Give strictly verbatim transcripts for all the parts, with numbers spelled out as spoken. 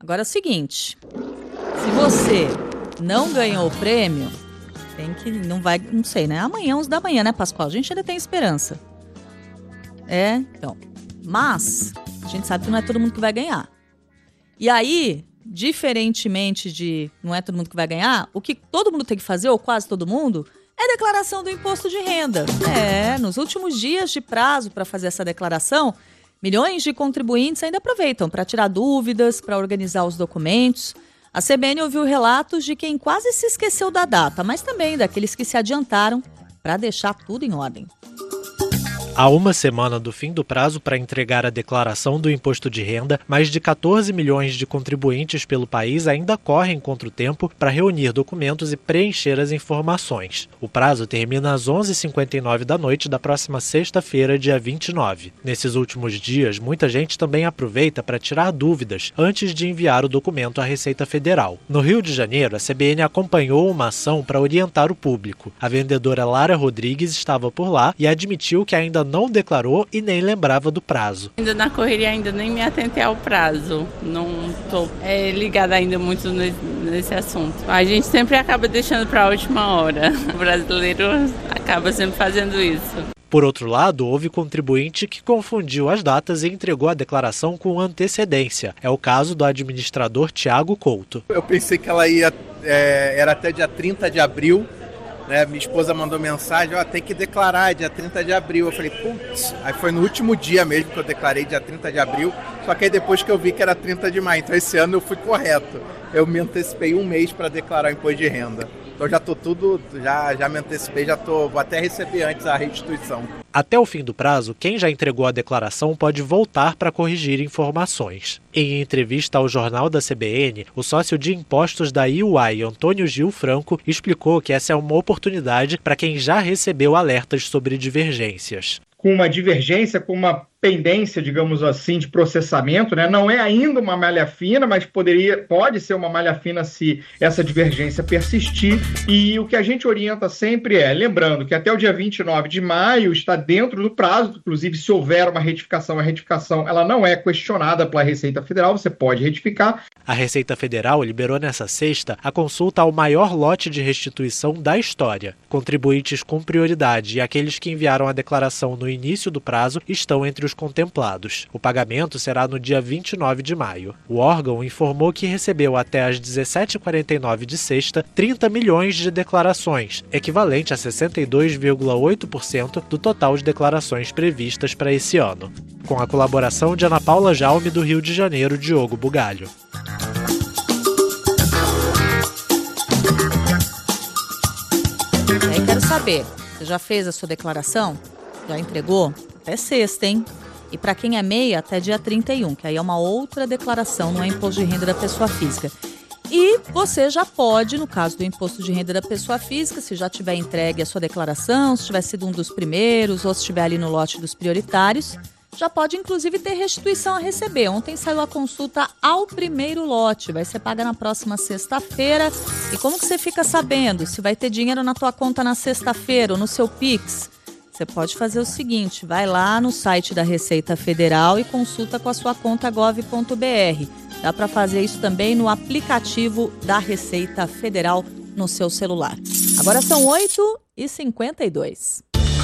Agora é o seguinte, se você não ganhou o prêmio, tem que, não vai, não sei, né? Amanhã, onze da manhã, né, Pascoal? A gente ainda tem esperança. É, então. Mas, a gente sabe que não é todo mundo que vai ganhar. E aí, diferentemente de não é todo mundo que vai ganhar, o que todo mundo tem que fazer, ou quase todo mundo, é a declaração do imposto de renda. É, nos últimos dias de prazo para fazer essa declaração, milhões de contribuintes ainda aproveitam para tirar dúvidas, para organizar os documentos. A C B N ouviu relatos de quem quase se esqueceu da data, mas também daqueles que se adiantaram para deixar tudo em ordem. Há uma semana do fim do prazo para entregar a declaração do imposto de renda, mais de quatorze milhões de contribuintes pelo país ainda correm contra o tempo para reunir documentos e preencher as informações. O prazo termina às onze e cinquenta e nove da noite da próxima sexta-feira, dia vinte e nove. Nesses últimos dias, muita gente também aproveita para tirar dúvidas antes de enviar o documento à Receita Federal. No Rio de Janeiro, a C B N acompanhou uma ação para orientar o público. A vendedora Lara Rodrigues estava por lá e admitiu que ainda não declarou e nem lembrava do prazo. Ainda na correria, ainda nem me atentei ao prazo. Não estou é, ligada ainda muito nesse, nesse assunto. A gente sempre acaba deixando para a última hora. O brasileiro acaba sempre fazendo isso. Por outro lado, houve contribuinte que confundiu as datas e entregou a declaração com antecedência. É o caso do administrador Tiago Couto. Eu pensei que ela ia, é, era até dia trinta de abril. Né, minha esposa mandou mensagem, ó, tem que declarar dia trinta de abril. Eu falei, putz, aí foi no último dia mesmo que eu declarei, dia trinta de abril, só que aí depois que eu vi que era trinta de maio, então esse ano eu fui correto. Eu me antecipei um mês para declarar o imposto de renda. Então já tô tudo, já, já me antecipei, já tô, vou até receber antes a restituição. Até o fim do prazo, quem já entregou a declaração pode voltar para corrigir informações. Em entrevista ao Jornal da C B N, o sócio de impostos da I U A I, Antônio Gil Franco, explicou que essa é uma oportunidade para quem já recebeu alertas sobre divergências. Com uma divergência, com uma pendência, digamos assim, de processamento, né? Não é ainda uma malha fina, mas poderia, pode ser uma malha fina se essa divergência persistir. E o que a gente orienta sempre é, lembrando que até o dia vinte e nove de maio está dentro do prazo, inclusive se houver uma retificação, a retificação ela não é questionada pela Receita Federal, você pode retificar. A Receita Federal liberou nessa sexta a consulta ao maior lote de restituição da história. Contribuintes com prioridade e aqueles que enviaram a declaração no início do prazo estão entre os contemplados. O pagamento será no dia vinte e nove de maio. O órgão informou que recebeu até às dezessete e quarenta e nove de sexta trinta milhões de declarações, equivalente a sessenta e dois vírgula oito por cento do total de declarações previstas para esse ano. Com a colaboração de Ana Paula Jaume, do Rio de Janeiro, Diogo Bugalho. E aí quero saber, você já fez a sua declaração? Já entregou? Até sexta, hein? E para quem é meia, até dia trinta e um, que aí é uma outra declaração, não é imposto de renda da pessoa física. E você já pode, no caso do imposto de renda da pessoa física, se já tiver entregue a sua declaração, se tiver sido um dos primeiros ou se estiver ali no lote dos prioritários, já pode inclusive ter restituição a receber. Ontem saiu a consulta ao primeiro lote, vai ser paga na próxima sexta-feira. E como que você fica sabendo se vai ter dinheiro na tua conta na sexta-feira ou no seu Pix? Você pode fazer o seguinte, vai lá no site da Receita Federal e consulta com a sua conta gov ponto br. Dá para fazer isso também no aplicativo da Receita Federal no seu celular. Agora são oito e cinquenta e dois.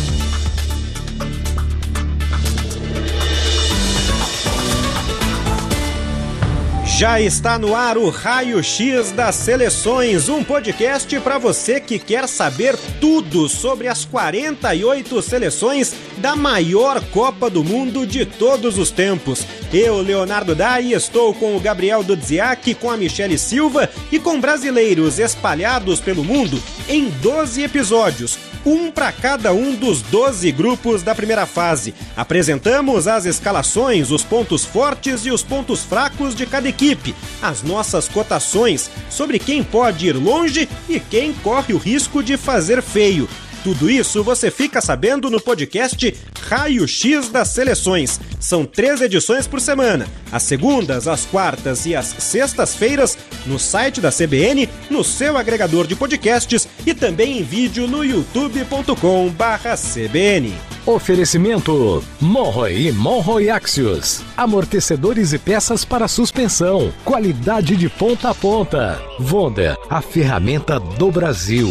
Já está no ar o Raio X das Seleções, um podcast para você que quer saber tudo sobre as quarenta e oito seleções da maior Copa do Mundo de todos os tempos. Eu, Leonardo Dai, estou com o Gabriel Dudziak, com a Michele Silva e com brasileiros espalhados pelo mundo em doze episódios. Um para cada um dos doze grupos da primeira fase. Apresentamos as escalações, os pontos fortes e os pontos fracos de cada equipe, as nossas cotações sobre quem pode ir longe e quem corre o risco de fazer feio. Tudo isso você fica sabendo no podcast Raio X das Seleções. São três edições por semana, às segundas, às quartas e às sextas-feiras, no site da C B N, no seu agregador de podcasts e também em vídeo no youtube ponto com barra C B N. Oferecimento Monroe e Monroe Axios. Amortecedores e peças para suspensão. Qualidade de ponta a ponta. Wonder, a ferramenta do Brasil.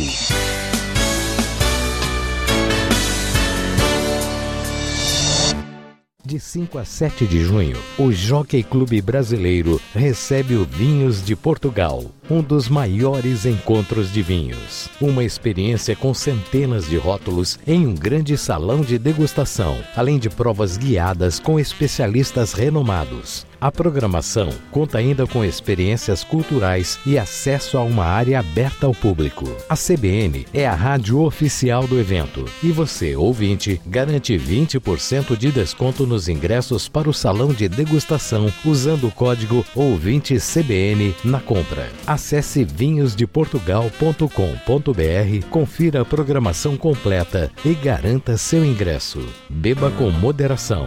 De cinco a sete de junho, o Jockey Clube Brasileiro recebe o Vinhos de Portugal, um dos maiores encontros de vinhos. Uma experiência com centenas de rótulos em um grande salão de degustação, além de provas guiadas com especialistas renomados. A programação conta ainda com experiências culturais e acesso a uma área aberta ao público. A C B N é a rádio oficial do evento e você, ouvinte, garante vinte por cento de desconto nos ingressos para o salão de degustação usando o código ouvinte C B N na compra. Acesse vinhos de portugal ponto com ponto b r, confira a programação completa e garanta seu ingresso. Beba com moderação.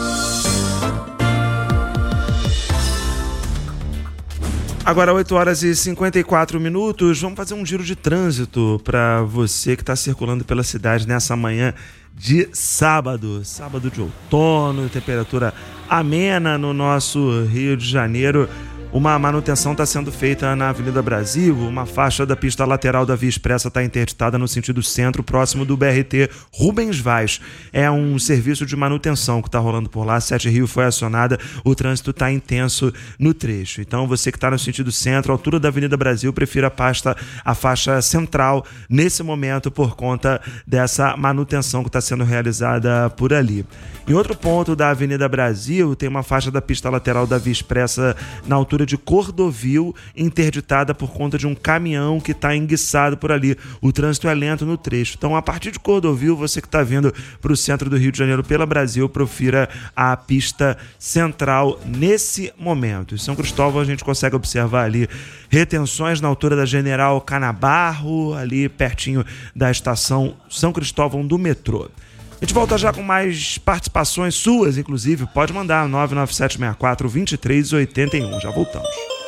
Agora, oito horas e cinquenta e quatro minutos, vamos fazer um giro de trânsito para você que está circulando pela cidade nessa manhã de sábado. Sábado de outono, temperatura amena no nosso Rio de Janeiro. Uma manutenção está sendo feita na Avenida Brasil, uma faixa da pista lateral da Via Expressa está interditada no sentido centro, próximo do B R T Rubens Vaz. É um serviço de manutenção que está rolando por lá, a Sete Rio foi acionada, o trânsito está intenso no trecho. Então você que está no sentido centro, altura da Avenida Brasil, prefira a, pasta, a faixa central nesse momento por conta dessa manutenção que está sendo realizada por ali. Em outro ponto da Avenida Brasil, tem uma faixa da pista lateral da Via Expressa na altura de Cordovil, interditada por conta de um caminhão que está enguiçado por ali. O trânsito é lento no trecho. Então, a partir de Cordovil, você que está vindo para o centro do Rio de Janeiro pela Brasil, profira a pista central nesse momento. Em São Cristóvão, a gente consegue observar ali retenções na altura da General Canabarro, ali pertinho da estação São Cristóvão do metrô. A gente volta já com mais participações suas, inclusive. Pode mandar nove nove sete seis quatro, dois três oito um. Já voltamos.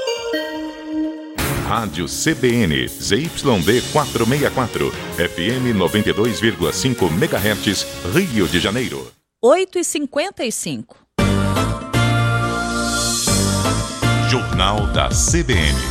Rádio C B N, Z Y D quatrocentos e sessenta e quatro, F M noventa e dois vírgula cinco megahertz, Rio de Janeiro. oito e cinquenta e cinco. Jornal da C B N.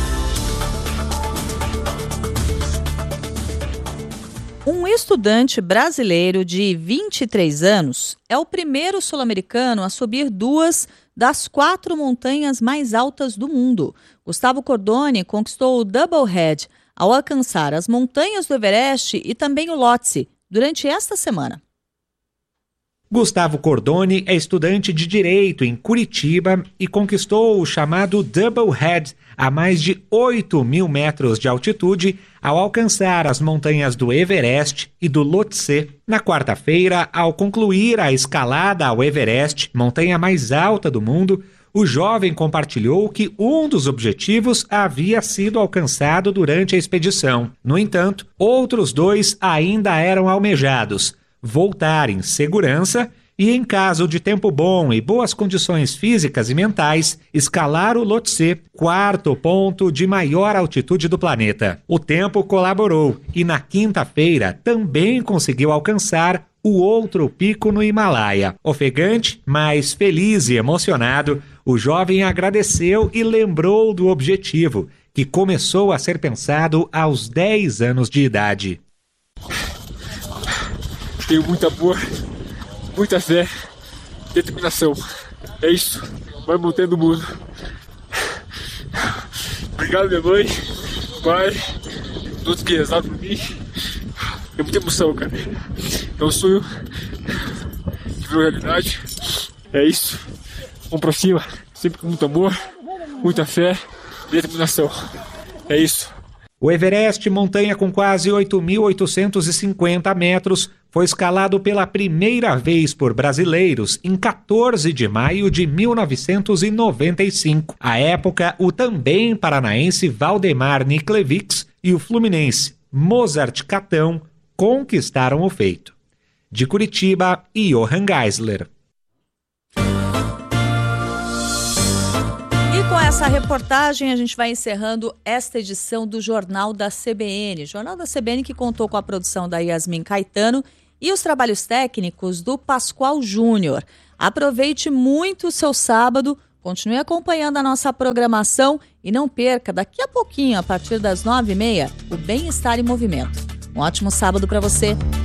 Um estudante brasileiro de vinte e três anos é o primeiro sul-americano a subir duas das quatro montanhas mais altas do mundo. Gustavo Cordoni conquistou o Double Head ao alcançar as montanhas do Everest e também o Lhotse durante esta semana. Gustavo Cordoni é estudante de Direito em Curitiba e conquistou o chamado Double Head a mais de oito mil metros de altitude ao alcançar as montanhas do Everest e do Lhotse. Na quarta-feira, ao concluir a escalada ao Everest, montanha mais alta do mundo, o jovem compartilhou que um dos objetivos havia sido alcançado durante a expedição. No entanto, outros dois ainda eram almejados: voltar em segurança e, em caso de tempo bom e boas condições físicas e mentais, escalar o Lhotse, quarto ponto de maior altitude do planeta. O tempo colaborou e, na quinta-feira, também conseguiu alcançar o outro pico no Himalaia. Ofegante, mas feliz e emocionado, o jovem agradeceu e lembrou do objetivo, que começou a ser pensado aos dez anos de idade. Tenho muita amor, muita fé, determinação. É isso. Vai mantendo o mundo. Obrigado, minha mãe, pai, todos que rezaram por mim. É muita emoção, cara. É um sonho que virou realidade. É isso. Vamos pra cima. Sempre com muito amor, muita fé e determinação. É isso. O Everest, montanha com quase oito mil oitocentos e cinquenta metros, foi escalado pela primeira vez por brasileiros em quatorze de maio de mil novecentos e noventa e cinco. À época, o também paranaense Valdemar Niklevics e o fluminense Mozart Catão conquistaram o feito. De Curitiba, Johan Geisler. E com essa reportagem a gente vai encerrando esta edição do Jornal da C B N. Jornal da C B N que contou com a produção da Yasmin Caetano e os trabalhos técnicos do Pascoal Júnior. Aproveite muito o seu sábado, continue acompanhando a nossa programação e não perca, daqui a pouquinho, a partir das nove e meia, o Bem-Estar em Movimento. Um ótimo sábado para você.